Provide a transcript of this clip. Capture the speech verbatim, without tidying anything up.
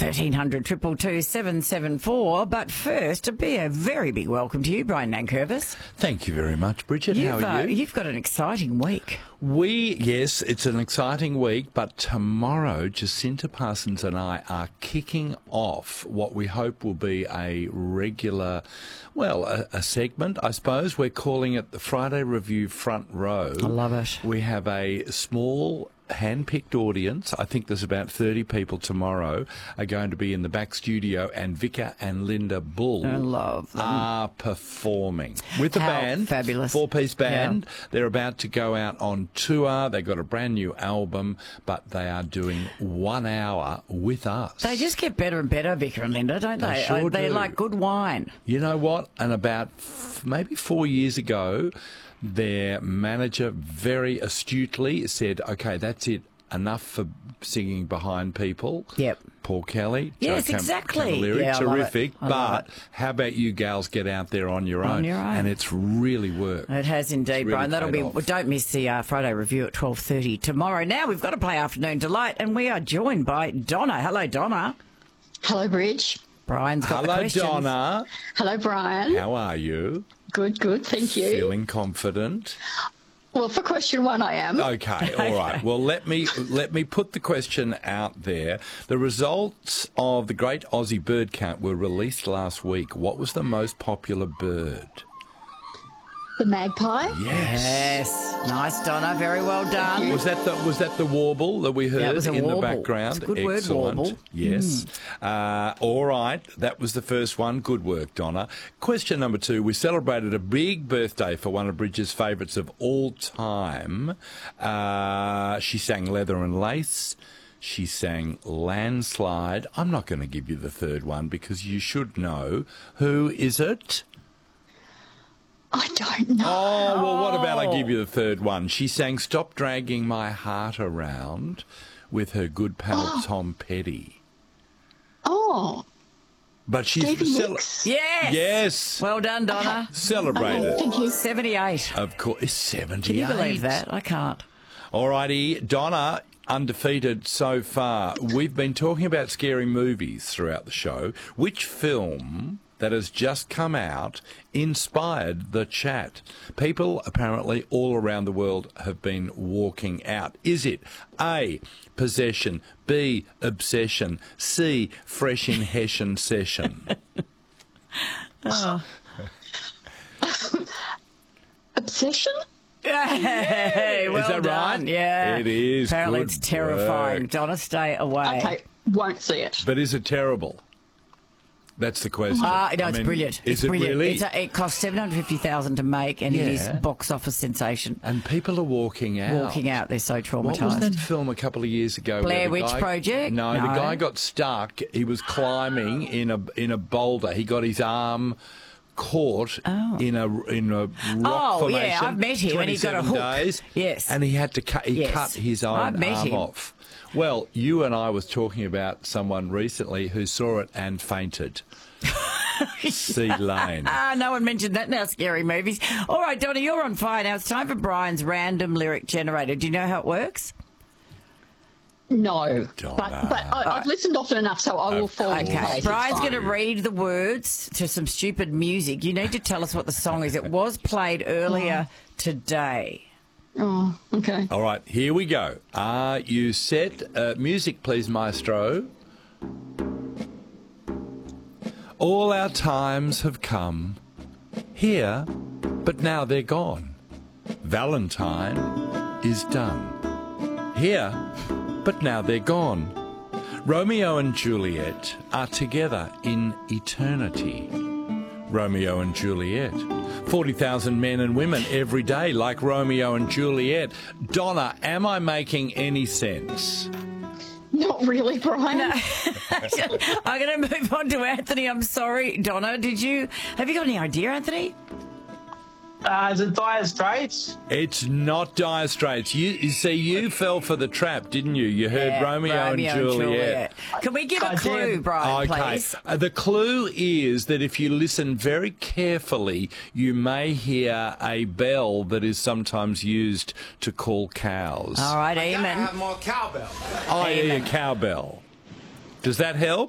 thirteen hundred, two two two, seven seven four. But first, a be a very big welcome to you, Brian Nankervis. Thank you very much, Bridget. You've, How are uh, you? You've got an exciting week. We, yes, it's an exciting week, but tomorrow Jacinta Parsons and I are kicking off what we hope will be a regular, well, a, a segment, I suppose. We're calling it the Friday Review Front Row. I love it. We have a small hand-picked audience. I think there's about thirty people tomorrow are going to be in the back studio, and Vika and Linda Bull I love them. are performing with a How band, fabulous. four-piece band. Yeah. They're about to go out on tour. They've got a brand new album, but they are doing one hour with us. They just get better and better, Vicar and Linda, don't they? They sure Uh, They're do. like good wine. You know what? And about f- maybe four years ago, their manager very astutely said, okay, that's it. Enough for singing behind people. Yep. Paul Kelly. Yes, Joe Cam- exactly. Camilleri, Yeah, I love it. terrific. I love But how about you gals get out there on your On own? your own. And it's really worked. It has indeed, It's really Brian. That'll paid be. off. Well, don't miss the uh, Friday Review at twelve thirty tomorrow. Now we've got to play Afternoon Delight, and we are joined by Donna. Hello, Donna. Hello, Bridge. Brian's got the Hello, questions. Donna. Hello, Brian. How are you? Good, good. Thank you. Feeling confident? Well, for question one, I am. Okay, all right. Well, let me let me put the question out there. The results of the Great Aussie Bird Count were released last week. What was the most popular bird? The magpie. Yes. Yes, nice, Donna. Very well done. Was that the was that the warble that we heard That was a in warble. the background? It's a good word, Excellent. warble. Hmm. Yes. Uh, all right. That was the first one. Good work, Donna. Question number two. We celebrated a big birthday for one of Bridget's favourites of all time. Uh, she sang Leather and Lace. She sang Landslide. I'm not going to give you the third one because you should know. Who is it? I don't know. Oh, well, what about I give you the third one? She sang Stop Dragging My Heart Around with her good pal Tom Petty. Oh, But she's Stevie cel- Nicks. Yes. Yes. Well done, Donna. Celebrated. Thank you. seventy-eight. Of course, it's seventy-eight. Can you believe that? I can't. All righty, Donna, undefeated so far. We've been talking about scary movies throughout the show. Which film that has just come out inspired the chat? People apparently all around the world have been walking out. Is it A, Possession, B, Obsession, C, Fresh in Hessian Session? Oh. Obsession? Hey, well Is that done. right? Yeah. It is. Apparently Good it's terrifying. work. Donna, stay away. Okay, won't see it. But is it terrible? That's the question. Ah, no, I it's mean, brilliant. Is it's it brilliant. really? It's a, it cost seven hundred fifty thousand dollars to make, and it is Yeah. box office sensation. And people are walking out. Walking out, they're so What was that traumatised. film a couple of years ago? Blair where the Witch guy- Project? No, the No. guy got stuck. He was climbing in a in a boulder. He got his arm caught Oh. in a in a rock Oh, formation. yeah, I've met him, and he got a twenty-seven hook. days. Yes. and he had to cut. He Yes. cut his own I've met arm him. off. Well, you and I was talking about someone recently who saw it and fainted. Sea Lane. Ah, no one mentioned that in our scary movies. All right, Donna, you're on fire now. It's time for Brian's random lyric generator. Do you know how it works? No. Donna. But, but I, I've listened often enough, so I will fall into Okay. place. It's Brian's fine. going to read the words to some stupid music. You need to tell us what the song is. It was played earlier today. Oh, okay. All right, here we go. Are you set? Uh, music, please, maestro. All our times have come here, but now they're gone. Valentine is done. Here, but now they're gone. Romeo and Juliet are together in eternity. Romeo and Juliet. forty thousand men and women every day like Romeo and Juliet. Donna, am I making any sense? Not really, Brian. I'm going to move on to Anthony. I'm sorry, Donna. Did you have you got any idea, Anthony? Uh, is it Dire Straits? It's not Dire Straits. You, you see, you fell for the trap, didn't you? You heard Yeah, Romeo, and Juliet. Can we give a I clue, did. Brian, Okay. please? Uh, the clue is that if you listen very carefully, you may hear a bell that is sometimes used to call cows. All right, Gotta Eamon. have more cowbell. Oh, yeah, Amen. yeah, cowbell. Does that help?